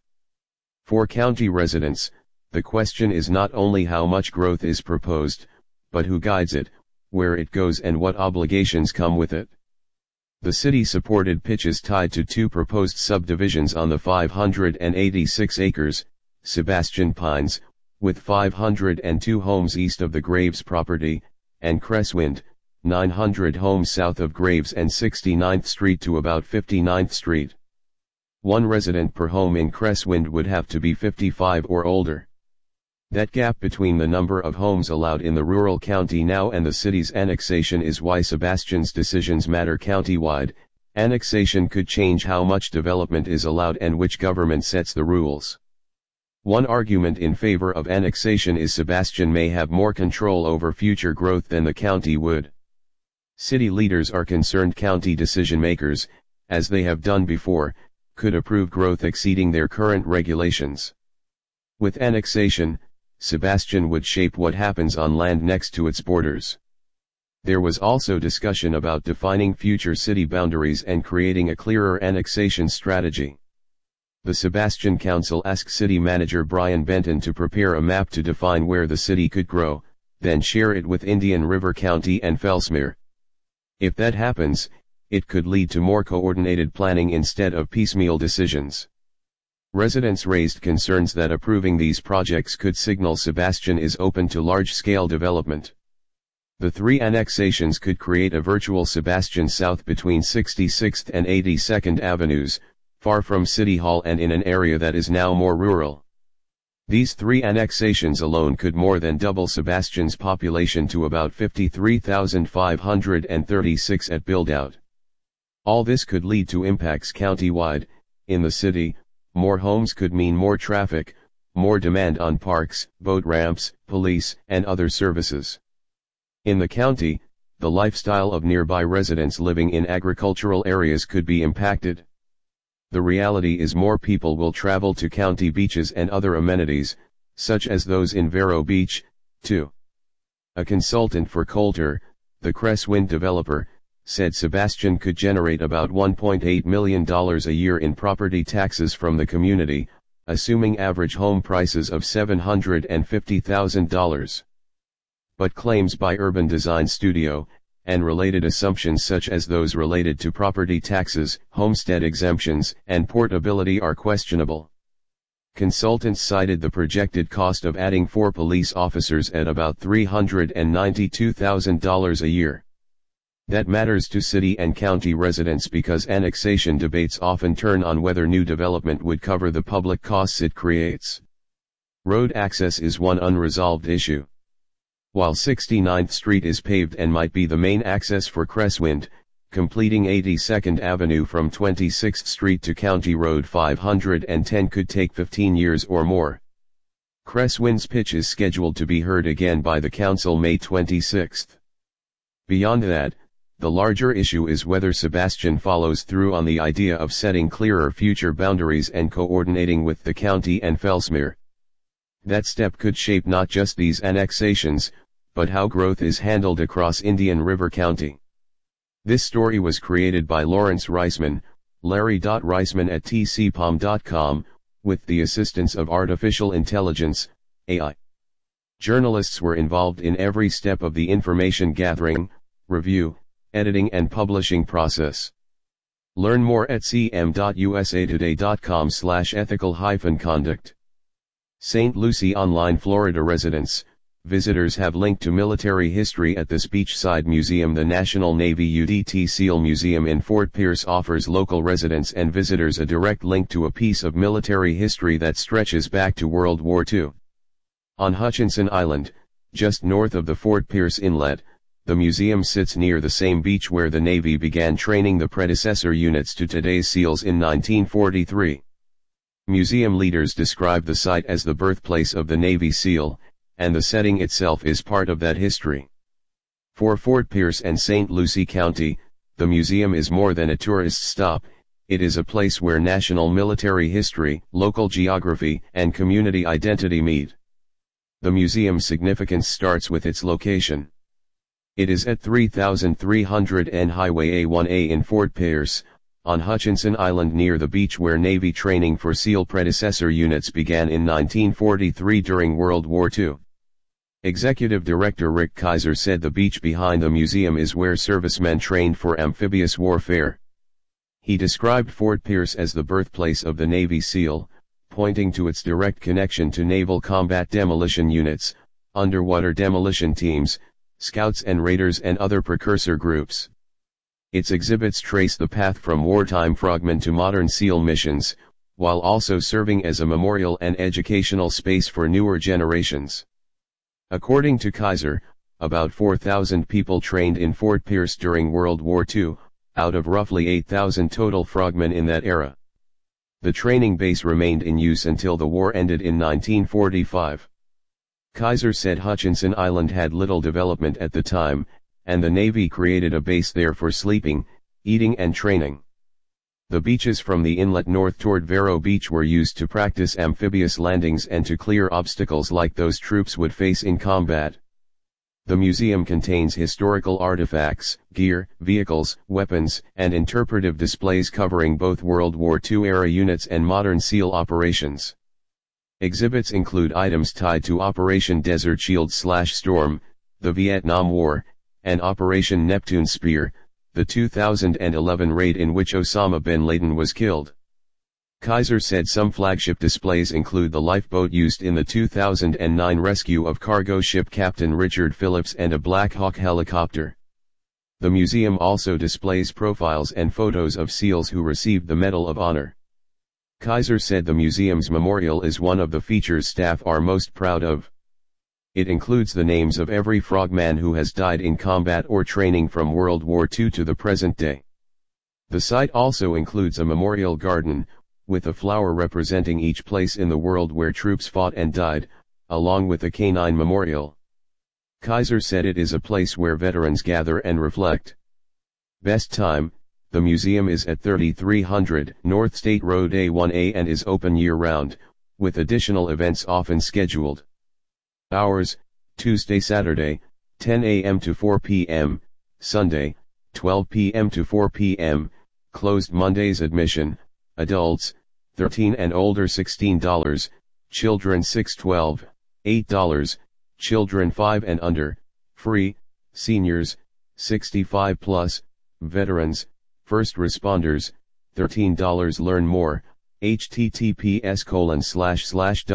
Speaker 3: For county residents, the question is not only how much growth is proposed, but who guides it, where it goes, and what obligations come with it. The city supported pitches tied to two proposed subdivisions on the five hundred eighty-six acres, Sebastian Pines, with five hundred two homes east of the Graves property, and Cresswind, nine hundred homes south of Graves and sixty-ninth Street to about fifty-ninth Street. One resident per home in Cresswind would have to be fifty-five or older. That gap between the number of homes allowed in the rural county now and the city's annexation is why Sebastian's decisions matter countywide. Annexation could change how much development is allowed and which government sets the rules. One argument in favor of annexation is Sebastian may have more control over future growth than the county would. City leaders are concerned county decision-makers, as they have done before, could approve growth exceeding their current regulations. With annexation, Sebastian would shape what happens on land next to its borders. There was also discussion about defining future city boundaries and creating a clearer annexation strategy. The Sebastian Council asked City Manager Brian Benton to prepare a map to define where the city could grow, then share it with Indian River County and Fellsmere. If that happens, it could lead to more coordinated planning instead of piecemeal decisions. Residents raised concerns that approving these projects could signal Sebastian is open to large-scale development. The three annexations could create a virtual Sebastian South between sixty-sixth and eighty-second Avenues, far from City Hall and in an area that is now more rural. These three annexations alone could more than double Sebastian's population to about fifty-three thousand five hundred thirty-six at build-out. All this could lead to impacts county-wide. In the city, more homes could mean more traffic, more demand on parks, boat ramps, police, and other services. In the county, the lifestyle of nearby residents living in agricultural areas could be impacted. The reality is more people will travel to county beaches and other amenities, such as those in Vero Beach, too. A consultant for Coulter, the Cresswind developer, said Sebastian could generate about one point eight million dollars a year in property taxes from the community, assuming average home prices of seven hundred fifty thousand dollars. But claims by Urban Design Studio, and related assumptions such as those related to property taxes, homestead exemptions, and portability are questionable. Consultants cited the projected cost of adding four police officers at about three hundred ninety-two thousand dollars a year. That matters to city and county residents because annexation debates often turn on whether new development would cover the public costs it creates. Road access is one unresolved issue. While sixty-ninth Street is paved and might be the main access for Cresswind, completing eighty-second Avenue from twenty-sixth Street to County Road five hundred ten could take fifteen years or more. Cresswind's pitch is scheduled to be heard again by the council May twenty-sixth. Beyond that, the larger issue is whether Sebastian follows through on the idea of setting clearer future boundaries and coordinating with the county and Fellsmere. That step could shape not just these annexations, but how growth is handled across Indian River County. This story was created by Lawrence Reisman, Larry Reisman at T C P O M dot com, with the assistance of artificial intelligence, A I. Journalists were involved in every step of the information gathering, review, editing and publishing process. Learn more at c m dot u s a today dot com slash ethical hyphen conduct. Saint Lucie Online Florida residents, visitors have linked to military history at this beachside museum. The National Navy U D T SEAL Museum in Fort Pierce offers local residents and visitors a direct link to a piece of military history that stretches back to World War Two. On Hutchinson Island, just north of the Fort Pierce Inlet, the museum sits near the same beach where the Navy began training the predecessor units to today's SEALs in nineteen forty-three. Museum leaders describe the site as the birthplace of the Navy SEAL, and the setting itself is part of that history. For Fort Pierce and Saint Lucie County, the museum is more than a tourist stop. It is a place where national military history, local geography, and community identity meet. The museum's significance starts with its location. It is at three thousand three hundred N Highway A one A in Fort Pierce, on Hutchinson Island near the beach where Navy training for SEAL predecessor units began in nineteen forty-three during World War Two. Executive Director Rick Kaiser said the beach behind the museum is where servicemen trained for amphibious warfare. He described Fort Pierce as the birthplace of the Navy SEAL, pointing to its direct connection to naval combat demolition units, underwater demolition teams, scouts and raiders and other precursor groups. Its exhibits trace the path from wartime frogmen to modern SEAL missions, while also serving as a memorial and educational space for newer generations. According to Kaiser, about four thousand people trained in Fort Pierce during World War Two, out of roughly eight thousand total frogmen in that era. The training base remained in use until the war ended in nineteen forty-five. Kaiser said Hutchinson Island had little development at the time, and the Navy created a base there for sleeping, eating and training. The beaches from the inlet north toward Vero Beach were used to practice amphibious landings and to clear obstacles like those troops would face in combat. The museum contains historical artifacts, gear, vehicles, weapons, and interpretive displays covering both World War Two era units and modern SEAL operations. Exhibits include items tied to Operation Desert Shield/Storm, the Vietnam War, and Operation Neptune Spear, the two thousand eleven raid in which Osama bin Laden was killed. Kaiser said some flagship displays include the lifeboat used in the two thousand nine rescue of cargo ship Captain Richard Phillips and a Black Hawk helicopter. The museum also displays profiles and photos of SEALs who received the Medal of Honor. Kaiser said the museum's memorial is one of the features staff are most proud of. It includes the names of every frogman who has died in combat or training from World War Two to the present day. The site also includes a memorial garden, with a flower representing each place in the world where troops fought and died, along with a canine memorial. Kaiser said it is a place where veterans gather and reflect. Best time: the museum is at thirty-three hundred North State Road A one A and is open year-round, with additional events often scheduled. Hours: Tuesday Saturday, ten A M to four P M, Sunday, twelve P M to four P M, closed Mondays. Admission: adults, thirteen and older sixteen dollars, children six to twelve, eight dollars, children five and under, free, seniors, sixty-five plus, veterans, first responders, thirteen dollars. Learn more, https colon slash slash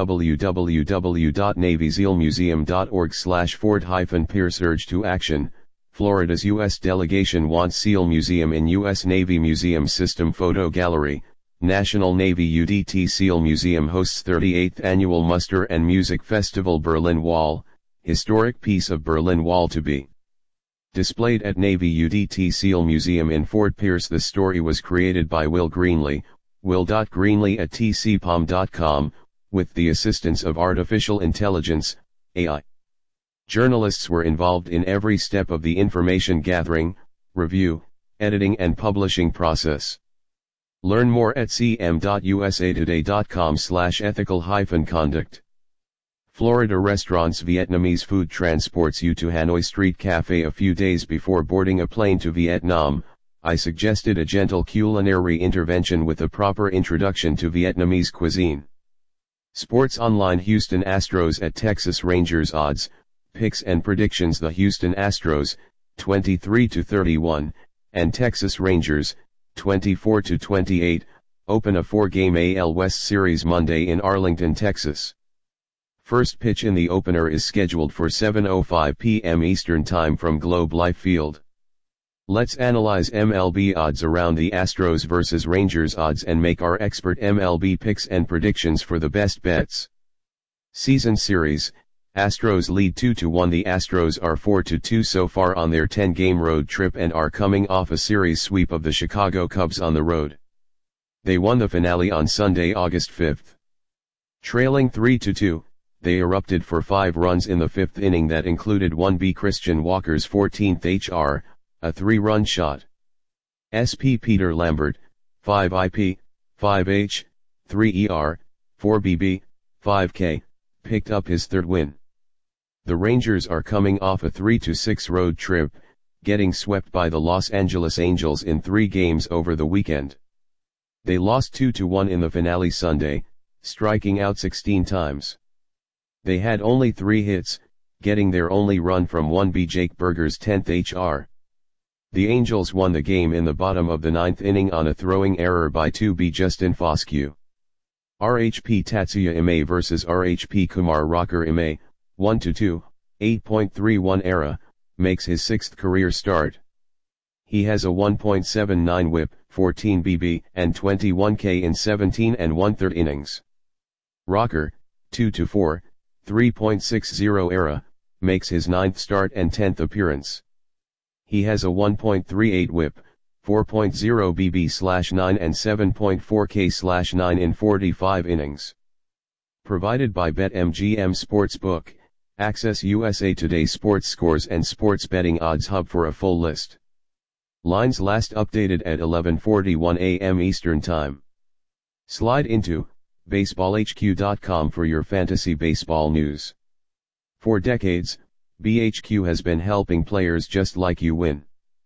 Speaker 3: www.navysealmuseum.org slash Fort hyphen Pierce. Urge to action: Florida's U S delegation wants SEAL Museum in U S Navy Museum System Photo Gallery. National Navy U D T SEAL Museum hosts thirty-eighth Annual Muster and Music Festival. Berlin Wall, historic piece of Berlin Wall to be displayed at Navy U D T SEAL Museum in Fort Pierce. The story was created by Will Greenlee, will.greenlee at t c p o m dot com, with the assistance of artificial intelligence, A I. Journalists were involved in every step of the information gathering, review, editing and publishing process. Learn more at c m dot u s a today dot com slash ethical hyphen conduct. Florida restaurants: Vietnamese food transports you to Hanoi Street Cafe. A few days before boarding a plane to Vietnam, I suggested a gentle culinary intervention with a proper introduction to Vietnamese cuisine. Sports Online: Houston Astros at Texas Rangers. Odds, picks and predictions: the Houston Astros, twenty-three to thirty-one, and Texas Rangers, twenty-four to twenty-eight, open a four-game A L West series Monday in Arlington, Texas. First pitch in the opener is scheduled for seven oh five P M Eastern Time from Globe Life Field. Let's analyze M L B odds around the Astros versus Rangers odds and make our expert M L B picks and predictions for the best bets. Season series: Astros lead two to one. The Astros are four to two so far on their ten-game road trip and are coming off a series sweep of the Chicago Cubs on the road. They won the finale on Sunday, August fifth. Trailing three to two, they erupted for five runs in the fifth inning that included one B Christian Walker's fourteenth H R, a three-run shot. S P Peter Lambert, five I P, five H, three E R, four B B, five K, picked up his third win. The Rangers are coming off a three to six road trip, getting swept by the Los Angeles Angels in three games over the weekend. They lost two to one in the finale Sunday, striking out sixteen times. They had only three hits, getting their only run from one B Jake Burger's tenth H R. The Angels won the game in the bottom of the ninth inning on a throwing error by two B Justin Foscue. R H P Tatsuya Imei versus R H P Kumar Rocker. Imei, one to two, eight point three one E R A, makes his sixth career start. He has a one point seven nine whip, fourteen B B, and twenty-one K in seventeen and one-third innings. Rocker, two to four, three point six zero E R A, makes his ninth start and tenth appearance. He has a one point three eight whip, four point zero B B slash nine and seven point four K slash nine in forty-five innings. Provided by BetMGM Sportsbook. Access U S A Today sports scores and sports betting odds hub for a full list. Lines last updated at eleven forty-one A M Eastern Time. Slide into baseball H Q dot com for your fantasy baseball news. For decades, B H Q has been helping players just like you win.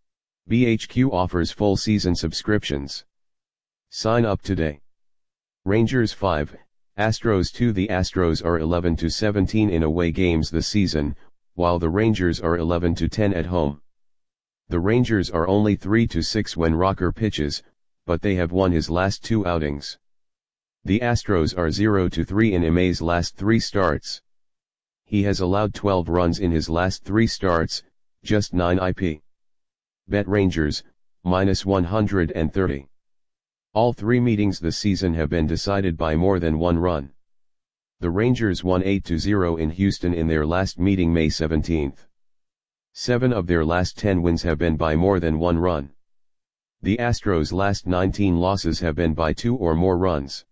Speaker 3: B H Q offers full season subscriptions. Sign up today. Rangers five, Astros two. The Astros are eleven to seventeen in away games this season, while the Rangers are eleven to ten at home. The Rangers are only three to six when Rocker pitches, but they have won his last two outings. The Astros are zero to three in Imei's last three starts. He has allowed twelve runs in his last three starts, just nine I P. Bet Rangers, minus one hundred thirty. All three meetings this season have been decided by more than one run. The Rangers won eight to zero in Houston in their last meeting May seventeenth. Seven of their last ten wins have been by more than one run. The Astros' last nineteen losses have been by two or more runs.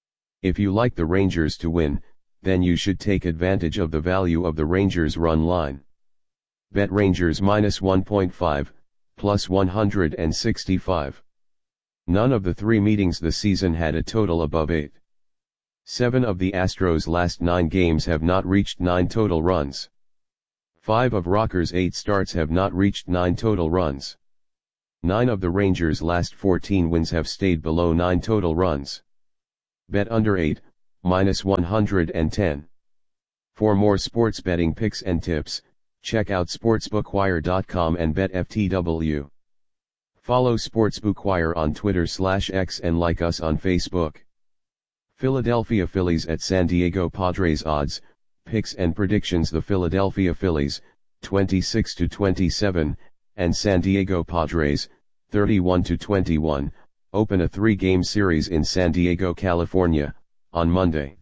Speaker 3: If you like the Rangers to win, then you should take advantage of the value of the Rangers run line. Bet Rangers minus one point five, plus one hundred sixty-five. None of the three meetings this season had a total above eight. Seven of the Astros' last nine games have not reached nine total runs. Five of Rocker's eight starts have not reached nine total runs. Nine of the Rangers' last fourteen wins have stayed below nine total runs. Bet under eight, minus one hundred ten. For more sports betting picks and tips, check out sportsbookwire dot com and bet F T W. Follow Sportsbookwire on Twitter slash X and like us on Facebook. Philadelphia Phillies at San Diego Padres odds, picks and predictions. The Philadelphia Phillies, twenty-six to twenty-seven, and San Diego Padres, thirty-one to twenty-one, open a three-game series in San Diego, California, on Monday.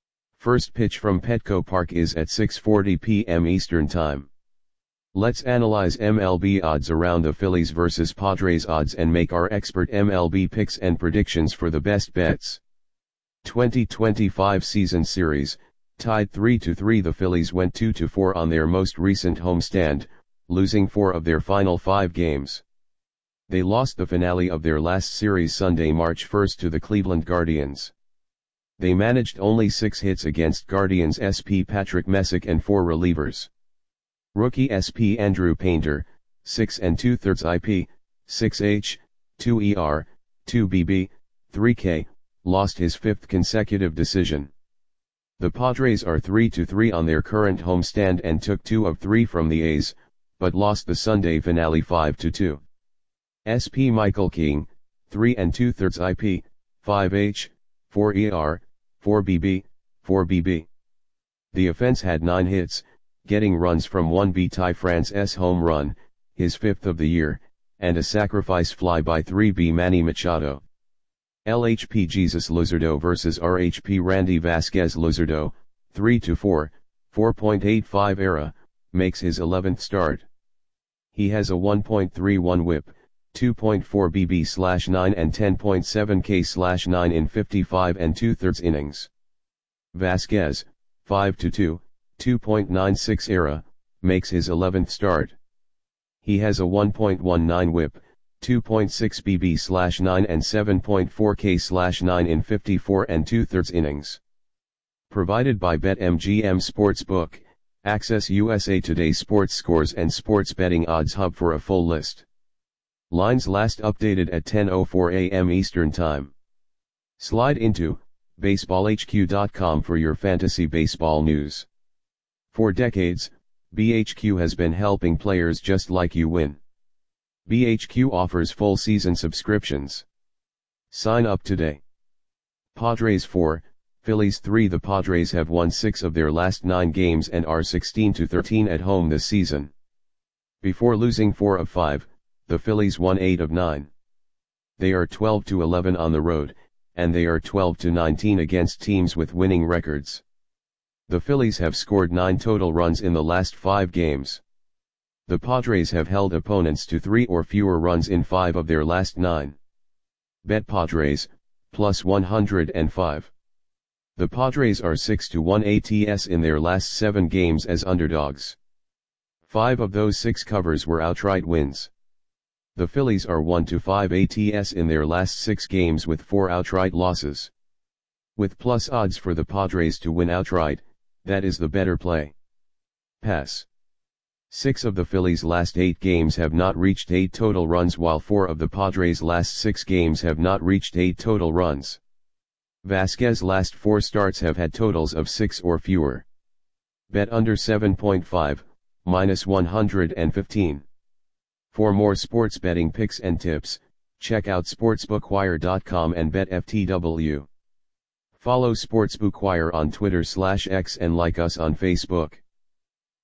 Speaker 3: First pitch from Petco Park is at six forty p m Eastern Time. Let's analyze M L B odds around the Phillies versus Padres odds and make our expert M L B picks and predictions for the best bets. twenty twenty-five season series, tied three to three. The Phillies went two to four on their most recent homestand, losing four of their final five games. They lost the finale of their last series Sunday, March first to the Cleveland Guardians. They managed only six hits against Guardians S P Patrick Messick and four relievers. Rookie S P Andrew Painter, six and two-thirds I P, six H, two E R, two B B, three K, lost his fifth consecutive decision. The Padres are three to three on their current homestand and took two of three from the A's, but lost the Sunday finale five to two. S P Michael King, three and two-thirds I P, five H, four E R, four B B, four B B. The offense had nine hits, getting runs from one B Ty France's home run, his fifth of the year, and a sacrifice fly by three B Manny Machado. L H P Jesus Luzardo versus R H P Randy Vasquez. Luzardo, three to four, four point eight five era, makes his eleventh start. He has a one point three one whip, two point four B B slash nine and ten point seven K slash nine in fifty-five and two-thirds innings. Vasquez, five to two, two point nine six era, makes his eleventh start. He has a one point one nine whip, two point six B B slash nine and seven point four K slash nine in fifty-four and two-thirds innings. Provided by BetMGM Sportsbook, access U S A Today sports scores and sports betting odds hub for a full list. Lines last updated at ten oh four a m Eastern Time. Slide into baseball H Q dot com for your fantasy baseball news. For decades, B H Q has been helping players just like you win. B H Q offers full season subscriptions. Sign up today. Padres four, Phillies three. The Padres have won six of their last nine games and are sixteen to thirteen at home this season. Before losing four of five, the Phillies won eight of nine. They are twelve to eleven on the road, and they are twelve to nineteen against teams with winning records. The Phillies have scored nine total runs in the last five games. The Padres have held opponents to three or fewer runs in five of their last nine. Bet Padres, plus one hundred five. The Padres are six to one A T S in their last seven games as underdogs. Five of those six covers were outright wins. The Phillies are one to five A T S in their last six games with four outright losses. With plus odds for the Padres to win outright, that is the better play. Pass. Six of the Phillies' last eight games have not reached eight total runs, while four of the Padres' last six games have not reached eight total runs. Vasquez's last four starts have had totals of six or fewer. Bet under seven point five, minus one hundred fifteen. For more sports betting picks and tips, check out sportsbookwire dot com and bet F T W. Follow Sportsbookwire on Twitter slash X and like us on Facebook.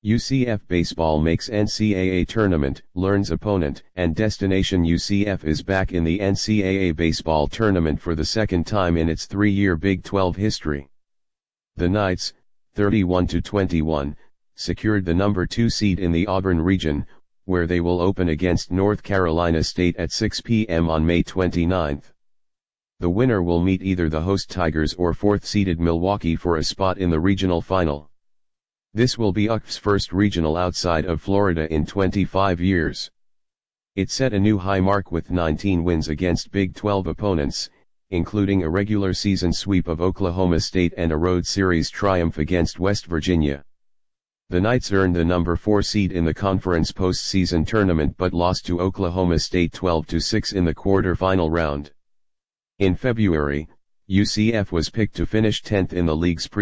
Speaker 3: U C F Baseball makes N C double A tournament, learns opponent, and destination. U C F is back in the N C double A baseball tournament for the second time in its three-year Big twelve history. The Knights, thirty-one to twenty-one, secured the number two seed in the Auburn region, where they will open against North Carolina State at six p m on May twenty-ninth. The winner will meet either the host Tigers or fourth-seeded Milwaukee for a spot in the regional final. This will be U C F's first regional outside of Florida in twenty-five years. It set a new high mark with nineteen wins against Big twelve opponents, including a regular season sweep of Oklahoma State and a road series triumph against West Virginia. The Knights earned the number four seed in the conference postseason tournament but lost to Oklahoma State twelve to six in the quarter-final round. In February, U C F was picked to finish tenth in the league's pre